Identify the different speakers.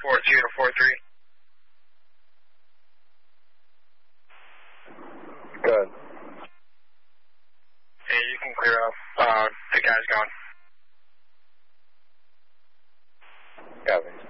Speaker 1: 40 to 43.
Speaker 2: Good.
Speaker 1: Hey, you can clear up. The guy's gone.
Speaker 2: Copy.